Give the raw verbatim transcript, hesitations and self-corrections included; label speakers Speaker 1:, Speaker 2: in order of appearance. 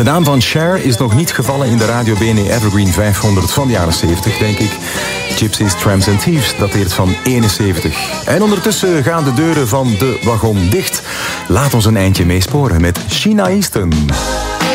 Speaker 1: De naam van Cher is nog niet gevallen in de Radio B N E Evergreen vijfhonderd van de jaren zeventig, denk ik. Gypsies, Tramps and Thieves dateert van eenenzeventig. En ondertussen gaan de deuren van de wagon dicht. Laat ons een eindje meesporen met Sheena Easton.